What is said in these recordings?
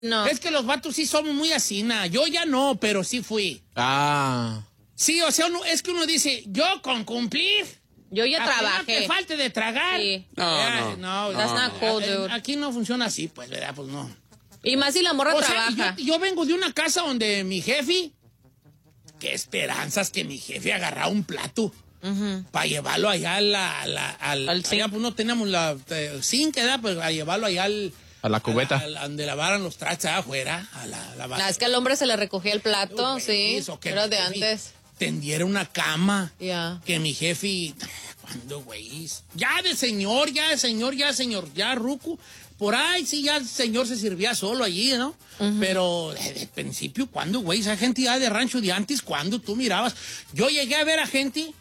No. Es que los vatos sí somos muy asina. Yo ya no, pero sí fui. Sí, o sea, es que uno dice, yo con cumplir. Yo ya trabajé. No te falte de tragar. Sí. No. That's not cool, dude. Aquí no funciona así, pues, ¿verdad? Pues no. Y más si la morra trabaja. Yo vengo de una casa donde mi jefe, qué esperanzas que mi jefe agarrara un plato para llevarlo allá al zinc. Pues no teníamos la zinc, ¿verdad? Pues a llevarlo allá a la cubeta. Donde lavaran los trastes afuera. Es que al hombre se le recogía el plato, sí. Era de antes. Tendiera una cama. Ya. Que mi jefe, ¿cuándo, güey? Ya señor, ya ruco. Por ahí sí, ya el señor se servía solo allí, ¿no? Pero de principio, ¿cuándo, güey? Esa gente ya de rancho de antes, ¿cuándo tú mirabas? Yo llegué a ver a gente,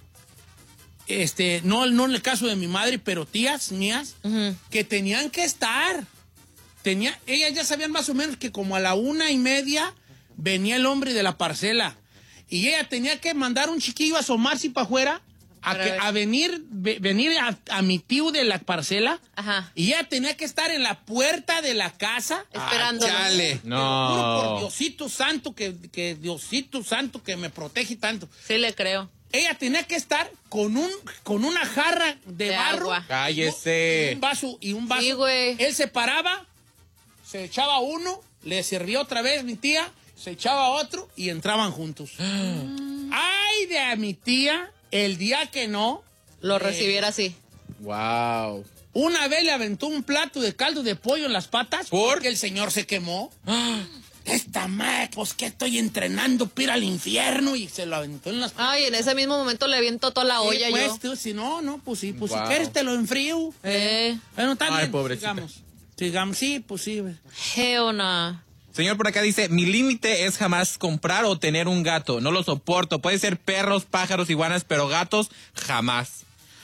no en el caso de mi madre, pero tías mías, que tenían que estar. Ellas ya sabían más o menos que como a la 1:30 venía el hombre de la parcela. Y ella tenía que mandar un chiquillo a asomarse para afuera, a venir a mi tío de la parcela. Ajá. Y ella tenía que estar en la puerta de la casa. Esperando. Chale. No. Juro por Diosito Santo, que Diosito Santo que me protege tanto. Sí, le creo. Ella tenía que estar con una jarra de barro. Agua. Cállese. Y un vaso. Sí, güey. Él se paraba, se echaba uno, le servía otra vez mi tía, se echaba otro y entraban juntos. Ay, de mi tía, el día que no Lo recibiera así. Wow. Una vez le aventó un plato de caldo de pollo en las patas porque el señor se quemó. Esta madre, pues que estoy entrenando para ir al infierno, y se lo aventó en las patas. Ay, en ese mismo momento le avientó toda la olla pues, yo. tú, si no, pues sí, pues Wow. si quieres te lo enfrío. Bueno, está Ay, bien, pobrecita. sigamos, sí, pues sí. Hell no. Señor, por acá dice, mi límite es jamás comprar o tener un gato. No lo soporto. Puede ser perros, pájaros, iguanas, pero gatos, jamás.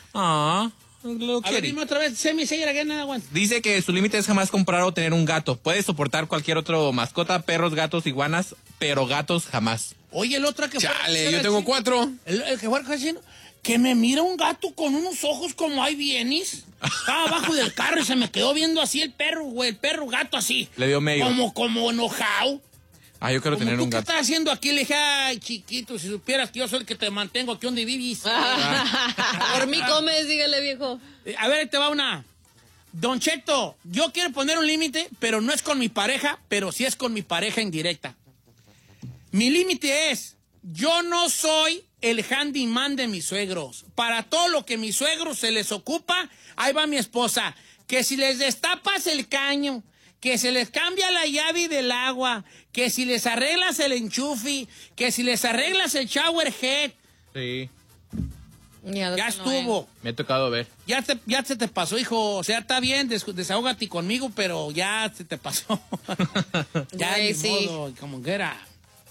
Lo A ver, dime otra vez, Dice que su límite es jamás comprar o tener un gato. Puede soportar cualquier otro mascota, perros, gatos, iguanas, pero gatos jamás. Oye, el otro que Chale, yo tengo 4. El que fue al casino, que me mira un gato con unos ojos como hay bienis. Estaba abajo del carro y se me quedó viendo así el perro, güey, el perro gato así. Le dio medio. Como enojado. Yo quiero tener un ¿Qué gato. estás haciendo aquí? Le dije, ay, chiquito, si supieras que yo soy el que te mantengo aquí donde vivís. Por mí comes, dígale, viejo. A ver, ahí te va una. Don Cheto, yo quiero poner un límite, pero no es con mi pareja, pero sí es con mi pareja indirecta. Mi límite es, yo no soy el handyman de mis suegros. Para todo lo que mis suegros se les ocupa, ahí va mi esposa. Que si les destapas el caño, que se les cambia la llave del agua, que si les arreglas el enchufe, que si les arreglas el shower head. Sí, Ya estuvo. me ha tocado ver. Ya se te pasó, hijo. O sea, está bien, desahógate conmigo, pero ya se te pasó. Ya, Güey, ni sí. modo, como que era.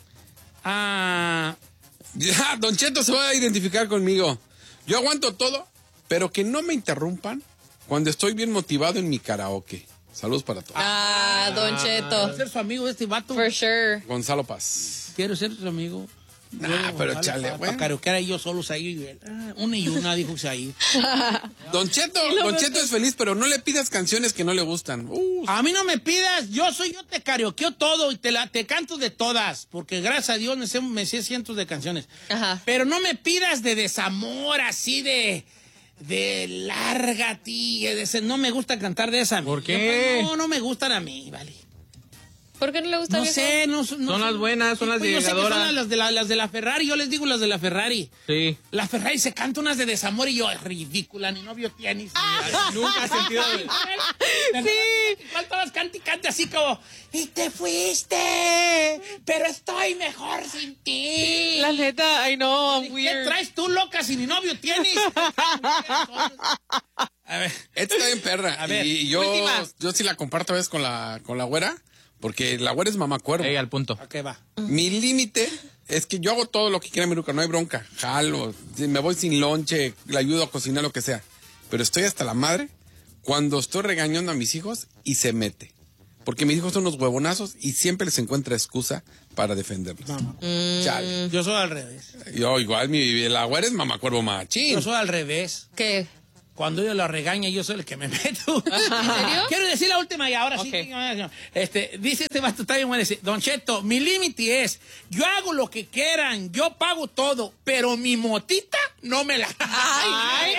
Ya, Don Cheto se va a identificar conmigo. Yo aguanto todo, pero que no me interrumpan cuando estoy bien motivado en mi karaoke. Saludos para todos. Don Quiero Cheto. ser su amigo de este vato. For sure. Gonzalo Paz. Quiero ser su amigo. Pero chale, Para bueno. karaokear ahí yo solos ahí. Una y una, dijo ahí. Don Cheto es feliz, pero no le pidas canciones que no le gustan. A mí no me pidas, yo te karaokeo todo y te canto de todas, porque gracias a Dios me sé cientos de canciones. Ajá. Pero no me pidas de desamor, así de lárgate, no me gusta cantar de esa. ¿Por qué? No me gustan a mí, vale. ¿Por qué no le gusta, No viejo? sé, no Son las buenas, son las pues yo sé que llegadoras. son las de la Ferrari, yo les digo las de la Ferrari. Sí. La Ferrari se canta unas de desamor y yo, es ridícula, ni novio tienes. Nunca he sentido... Sí. Faltabas cante y cante así como, y te fuiste, pero estoy mejor sin ti. La neta, I know, I'm ¿Qué weird. traes tú, loca, si ni novio tienes? A ver. Esta está bien perra. A ver, y yo última. sí la comparto a veces con la güera, porque la güera es mamacuervo. Al punto. ¿A qué va? Mi límite es que yo hago todo lo que quiera mi ruca, no hay bronca. Jalo, me voy sin lonche, le ayudo a cocinar, lo que sea. Pero estoy hasta la madre cuando estoy regañando a mis hijos y se mete. Porque mis hijos son unos huevonazos y siempre les encuentra excusa para defenderlos. Chale. Yo soy al revés. Yo igual, la güera es mamacuervo machín. Yo soy al revés. ¿Qué? Cuando ella la regaña, yo soy el que me meto. ¿En serio? Quiero decir la última y ahora sí. Ok. Dice este vato, está bien bueno, dice, Don Cheto, mi límite es, yo hago lo que quieran, yo pago todo, pero mi motita no me la... Ay,